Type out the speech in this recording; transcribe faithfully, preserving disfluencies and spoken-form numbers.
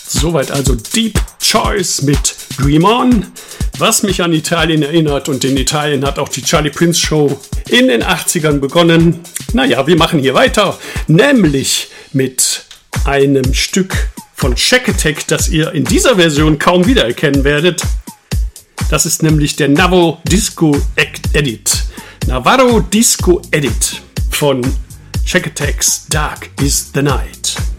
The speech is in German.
Soweit also Deep Choice mit Dream On, was mich an Italien erinnert, und in Italien hat auch die Charlie Prince Show in den achtzigern begonnen. Naja, wir machen hier weiter, nämlich mit einem Stück von Shack Attack, das ihr in dieser Version kaum wiedererkennen werdet. Das ist nämlich der Navarro Disco Edit. Navarro Disco Edit von Shack Attack's Dark is the Night.